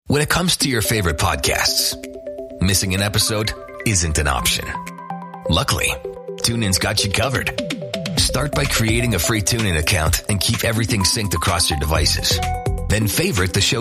When it comes to your favorite podcasts, missing an episode isn't an option. Luckily, TuneIn's got you covered. Start by creating a free TuneIn account and keep everything synced across your devices. Then favorite the show